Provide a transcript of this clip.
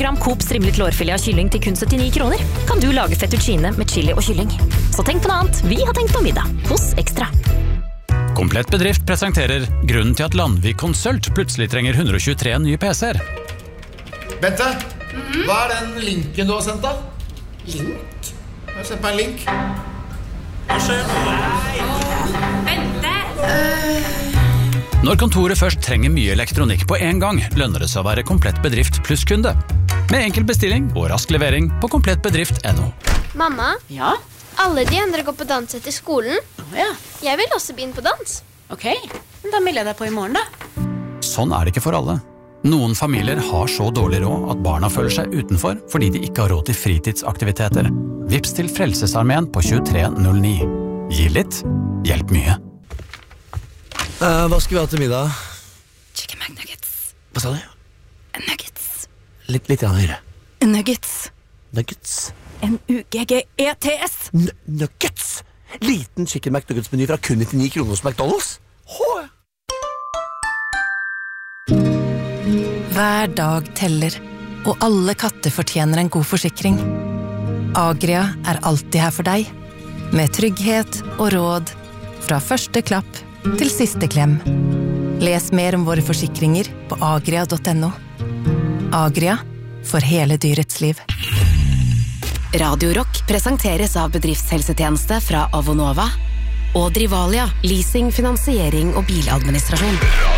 gram Coop strimlet lårfilet av kylling til kun 79 kroner, kan du lage fettuccine med chili og kylling. Så tenk på noe annet, vi har tenkt på middag hos Ekstra. Komplett Bedrift presenterer grunnen til at Landvik Konsult plutselig trenger 123 nye PC-er. Bente, hva den linken du har sendt da? Link? Jeg har sendt meg en link. Bente! Når kontoret først trenger mye elektronikk på en gang, lønner det seg å være Komplett Bedrift pluss kunde. Med enkel bestilling og rask levering på komplettbedrift.no. Mamma? Ja? Alle de andre går på dans etter skolen. Ja. Jeg vil også begynne på dans. Ok, da melder jeg deg på i morgen da. Sånn er det ikke for alle. Noen familier har så dårlig råd at barna føler seg utenfor fordi de ikke har råd til fritidsaktiviteter. Vips til Frelsesarmeen på 2309. Gi litt, hjelp mye. Hva skal vi ha til middag? Chicken McNuggets. Hva sa du? Nuggets. Litt grann høyere. Nuggets. Nuggets. N-U-G-G-E-T-S. Nuggets! Liten chicken McNuggets-meny fra kun 99 kroner hos McDonald's. Hver dag teller, og alle katter fortjener en god forsikring. Agria er alltid her for deg, med trygghet og råd, fra første klapp til siste klem. Les mer om våre forsikringer på agria.no. Agria, for hele dyrets liv. Radio Rock presenteres av bedriftshelsetjeneste fra Avonova og Drivalia, leasing, finansiering og biladministrasjon.